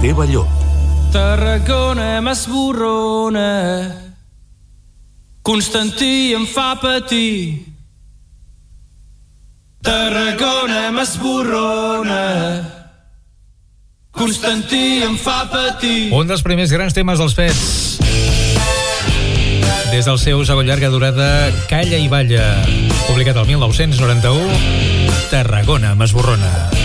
Esteve Llop. Tarragona m'esborrona, Constantí em fa patir. Tarragona m'esborrona, Constantí em fa patir. Un dels primers grans temes dels Pets. Des del seu segon llarga durada, Calla i balla, publicat el 1991, Tarragona m'esborrona.